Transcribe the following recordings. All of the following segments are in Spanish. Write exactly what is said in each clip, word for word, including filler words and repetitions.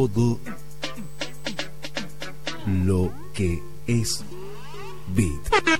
Todo lo que es beat.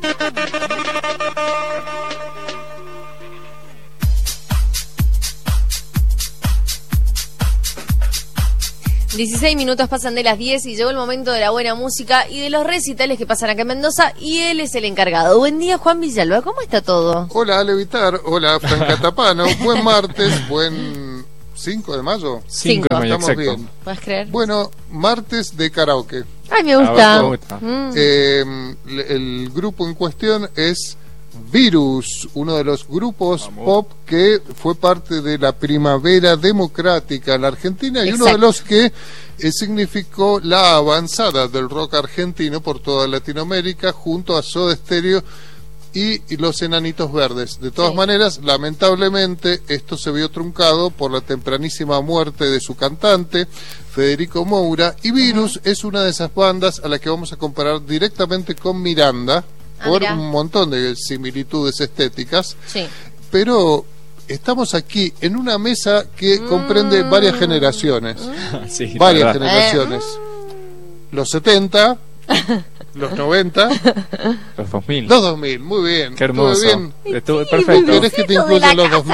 dieciséis minutos pasan de las diez y llegó el momento de la buena música y de los recitales que pasan acá en Mendoza, y él es el encargado. Buen día, Juan Villalba, ¿cómo está todo? Hola, Ale Vitar, hola, Franca Tapano, buen martes, buen cinco de mayo. cinco Estamos exacto. bien. ¿Puedes creer? Bueno, martes de karaoke. Ay, me gusta. Ah, me gusta. Mm. Eh, el grupo en cuestión es Virus, uno de los grupos Vamos. pop que fue parte de la primavera democrática en la Argentina y Exacto. uno de los que eh, significó la avanzada del rock argentino por toda Latinoamérica junto a Soda Stereo y, y los Enanitos Verdes. De todas Sí. maneras, lamentablemente esto se vio truncado por la tempranísima muerte de su cantante Federico Moura, y Virus uh-huh. es una de esas bandas a la que vamos a comparar directamente con Miranda. Ah, por mirá. un montón de similitudes estéticas, Sí. pero estamos aquí en una mesa que Mm. comprende varias generaciones, Sí, varias la verdad. generaciones, los setenta, los noventa, Los dos mil. los dos mil, muy bien, Qué hermoso. estuve bien. Estuvo Sí, perfecto. ¿Querés que te Vecino de incluya la los dos casa.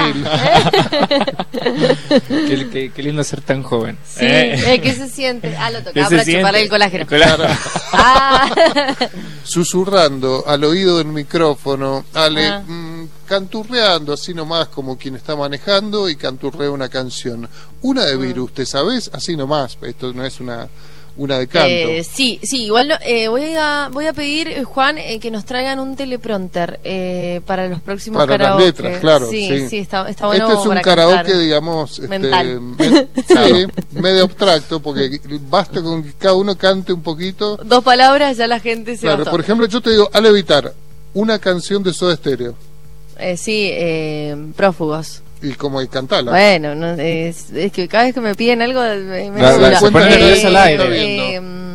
mil? qué, qué- qué lindo ser tan joven. Sí, Eh. eh, ¿qué se siente? Ah, lo ¿Qué tocaba se para siente? chuparle el colágeno. Claro. Ah. Susurrando al oído del micrófono, Ale, Ah. mm, canturreando así nomás como quien está manejando y canturrea una canción. Una de Virus, ¿te sabés? Así nomás, esto no es una, una de canto. Eh, sí, sí, igual no, eh, voy a voy a pedir, eh, Juan, eh, que nos traigan un teleprompter eh, para los próximos Para las karaoke. letras, claro, Sí, sí. sí, está, está bueno. Este es un para karaoke, cantar. digamos, este, Mental. me- sí, medio abstracto, porque basta con que cada uno cante un poquito. Dos palabras, ya la gente se Claro, bastó. por ejemplo, yo te digo, al evitar una canción de Soda Stereo, Eh, sí, eh, prófugos. y como hay cantarla. Bueno, no, es, es que cada vez que me piden algo me, me La- suda. la- se pone nerviosa al aire. eh, mm,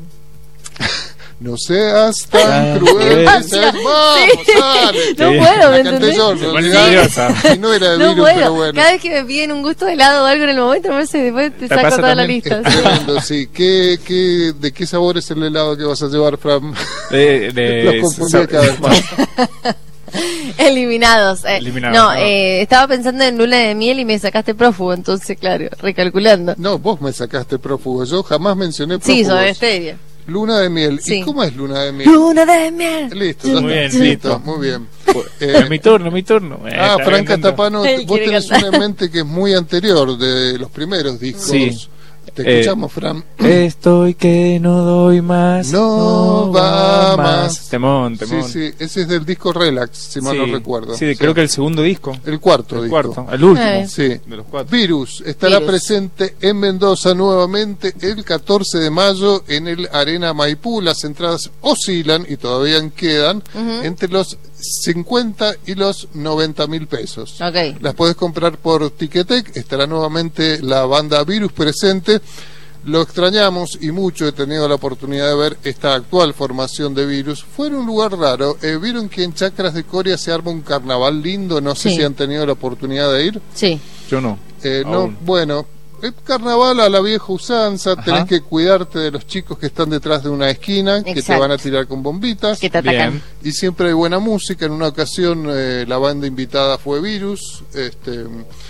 No seas tan Ah, cruel, sí. dices, vamos, dale. no Sí. puedo, La ¿me canté entendés? yo, en Se pone realidad, nerviosa. y no era de No Virus, puedo. pero bueno. Cada vez que me piden un gusto de helado o algo en el momento, me parece después te ¿Te saco pasa toda la también? lista. Es tremendo, sí. ¿Qué, qué, ¿De qué sabor es el helado que vas a llevar, Fran? De, de- Los confundí cada vez más. Eliminados. eh. Eliminados, no, no. eh, estaba pensando en luna de miel y me sacaste prófugo, entonces, claro, recalculando. No, vos me sacaste prófugo. Yo jamás mencioné prófugos. Sí, sobre estéreo. Luna de miel. Sí. ¿Y cómo es luna de miel? Luna de miel. Listo, ya Muy está. bien, listo. Muy bien. Es mi turno, mi turno. Eh, Ah, está Franca bien, Tapano, Él vos quiere tenés cantar. una en mente que es muy anterior, de los primeros discos. Sí. Te Eh, escuchamos, Fran. Estoy que no doy más. No va más. Temón, temón. Sí, sí, ese es del disco Relax, si mal Sí, no recuerdo. Sí, creo que el segundo disco. El cuarto El disco. cuarto, el último. Eh. Sí. De los cuatro. Virus estará Virus. presente en Mendoza nuevamente el catorce de mayo en el Arena Maipú. Las entradas oscilan y todavía quedan Ujú. entre los cincuenta y los noventa mil pesos. Ok. Las podés comprar por Ticketek. Estará nuevamente la banda Virus presente. Lo extrañamos y mucho. He tenido la oportunidad de ver esta actual formación de Virus. Fue en un lugar raro. Eh, Vieron que en Chacras de Coria se arma un carnaval lindo. No sé Sí. si han tenido la oportunidad de ir. Sí. Yo no. Eh, no, Aún. bueno, el carnaval a la vieja usanza. Ajá. Tenés que cuidarte de los chicos que están detrás de una esquina, que te Exacto. van a tirar con bombitas. Que te atacan. Bien. Y siempre hay buena música. En una ocasión eh, la banda invitada fue Virus, este,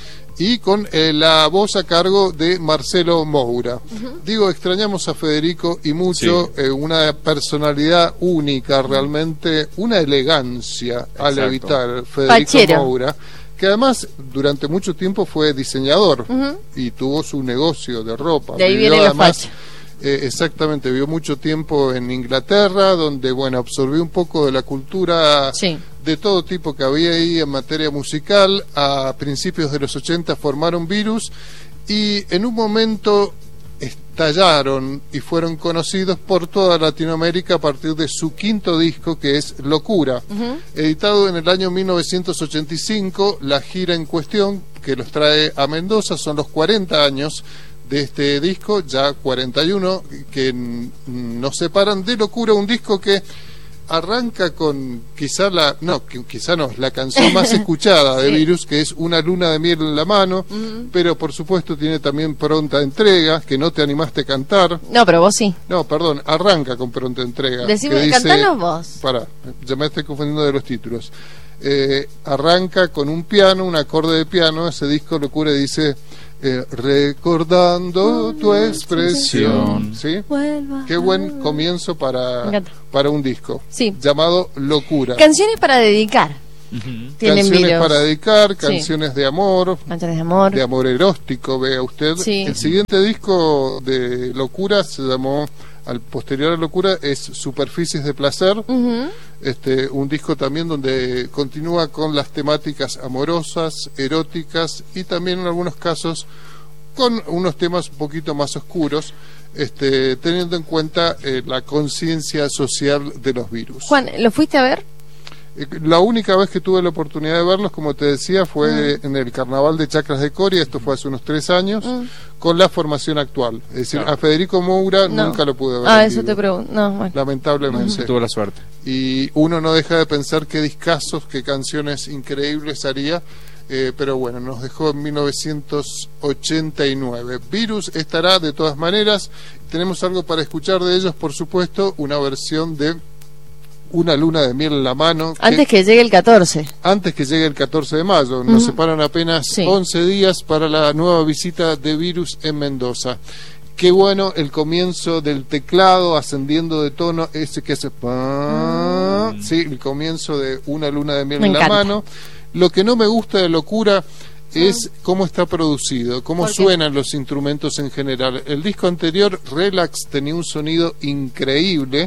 y con eh, la voz a cargo de Marcelo Moura. Digo, extrañamos a Federico y mucho, Sí. eh, una personalidad única realmente, una elegancia al Exacto. evitar Federico Fachero. Moura, que además durante mucho tiempo fue diseñador Ujú. y tuvo su negocio de ropa. De ahí Vivió viene la además, facha. eh, exactamente, vivió mucho tiempo en Inglaterra, donde, bueno, absorbió un poco de la cultura Sí. de todo tipo que había ahí en materia musical. A principios de los ochenta formaron Virus y en un momento estallaron y fueron conocidos por toda Latinoamérica a partir de su quinto disco, que es Locura. Ujú. Editado en el año mil novecientos ochenta y cinco, la gira en cuestión que los trae a Mendoza son los cuarenta años de este disco, ya cuarenta y uno, que mm, nos separan de Locura, un disco que arranca con quizá la, no, que- quizá no, la canción más escuchada de Sí. Virus, que es Una luna de miel en la mano, Ujú. pero por supuesto tiene también Pronta entrega, que no te animaste a cantar. No, pero vos sí. No, perdón, arranca con Pronta entrega. Decime, que dice- cantanos vos. Pará, ya me estoy confundiendo de los títulos. Eh, arranca con un piano, un acorde de piano, ese disco Locura dice, eh, recordando tu expresión. ¿Sí? Vuelva. Qué buen comienzo Me para, encanta. para un disco. Sí. Llamado Locura. Canciones para dedicar. Ujú. Tienen Canciones virus. para dedicar, Sí. canciones de amor, Canciones de amor. de amor erótico, vea usted. Sí. El siguiente disco de Locura se llamó, al posterior a Locura, es Superficies de Placer. Ujú. Este, un disco también donde continúa con las temáticas amorosas, eróticas y también en algunos casos con unos temas un poquito más oscuros, este, teniendo en cuenta eh, la conciencia social de los virus. Juan, ¿lo fuiste a ver? Eh, La única vez que tuve la oportunidad de verlos, como te decía, fue en el Carnaval de Chacras de Coria, esto fue hace unos tres años, Mm. con la formación actual. Es decir, Claro. a Federico Moura No. nunca lo pude ver. Ah, en eso vivo, te pregunto. No, bueno. lamentablemente. Tuve la suerte. Y uno no deja de pensar qué discazos, qué canciones increíbles haría, eh, pero bueno, nos dejó en mil novecientos ochenta y nueve. Virus estará de todas maneras, tenemos algo para escuchar de ellos, por supuesto, una versión de Una luna de miel en la mano. que- Antes que llegue el catorce. antes que llegue el catorce de mayo. Nos Ujú. separan apenas Sí. once días para la nueva visita de Virus en Mendoza. Qué bueno el comienzo del teclado ascendiendo de tono, ese que hace pa, sí, el comienzo de Una luna de miel Me en la encanta. mano. Lo que no me gusta de Locura es cómo está producido, cómo ¿Por qué? suenan los instrumentos en general. El disco anterior, Relax, tenía un sonido increíble.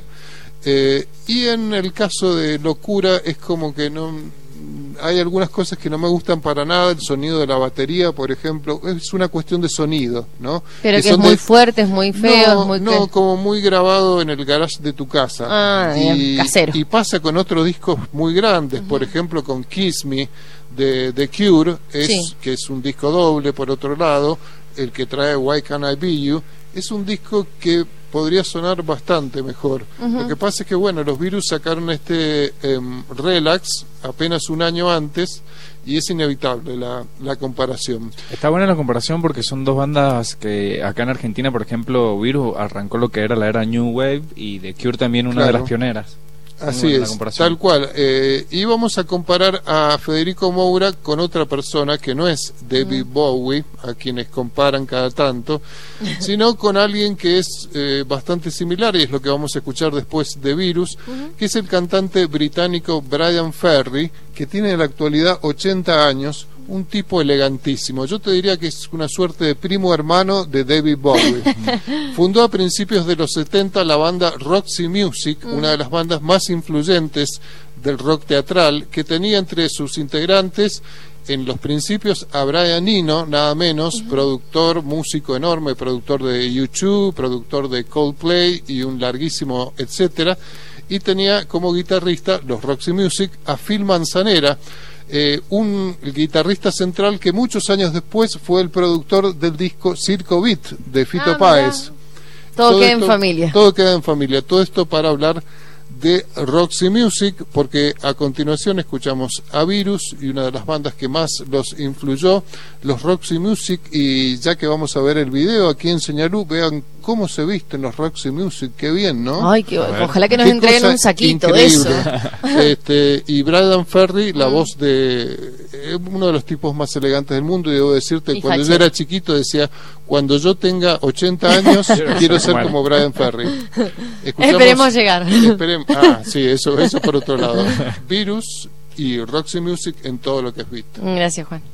Eh, y en el caso de Locura es como que no hay algunas cosas que no me gustan para nada, el sonido de la batería, por ejemplo, es una cuestión de sonido, ¿no? Pero que es son muy de- fuerte, es muy feo, no, es muy... no, que- como muy grabado en el garage de tu casa. Ah, bien, casero. Y pasa con otros discos muy grandes, por ejemplo con Kiss Me de The Cure, es, Sí. que es un disco doble por otro lado, el que trae Why Can't I Be You, es un disco que podría sonar bastante mejor. Ujú. Lo que pasa es que, bueno, los Virus sacaron este em, Relax apenas un año antes y es inevitable la, la comparación. Está buena la comparación porque son dos bandas que acá en Argentina, por ejemplo, Virus arrancó lo que era la era New Wave y The Cure también una de Claro. las pioneras. Muy Así buena la es, comparación. tal cual. Eh, y vamos a comparar a Federico Moura con otra persona que no es David Bowie, a quienes comparan cada tanto, sino con alguien que es eh, bastante similar, y es lo que vamos a escuchar después de Virus, que es el cantante británico Brian Ferry, que tiene en la actualidad ochenta años, un tipo elegantísimo. Yo te diría que es una suerte de primo hermano de David Bowie. Fundó a principios de los setenta la banda Roxy Music, una de las bandas más influyentes del rock teatral, que tenía entre sus integrantes en los principios a Brian Eno, nada menos, productor, músico enorme, productor de U dos, productor de Coldplay y un larguísimo etcétera, y tenía como guitarrista los Roxy Music a Phil Manzanera, eh, un guitarrista central que muchos años después fue el productor del disco Circo Beat de Fito Ah, Páez. Todo queda en esto- familia. Todo queda en familia. Todo esto para hablar de Roxy Music, porque a continuación escuchamos a Virus y una de las bandas que más los influyó, los Roxy Music, y ya que vamos a ver el video aquí en Señalú, vean cómo se visten los Roxy Music, qué bien, ¿no? Ay, que, ver. ojalá que nos Qué entreguen cosa un saquito de eso. increíble. Este, y Brian Ferry, la voz de eh, uno de los tipos más elegantes del mundo, y debo decirte, Y cuando yo fachero. era chiquito decía, cuando yo tenga ochenta años quiero ser Bueno. como Brian Ferry. Escuchamos- Esperemos llegar. Esperem- ah, sí, eso, eso por otro lado. Virus y Roxy Music en todo lo que es beat. Gracias, Juan.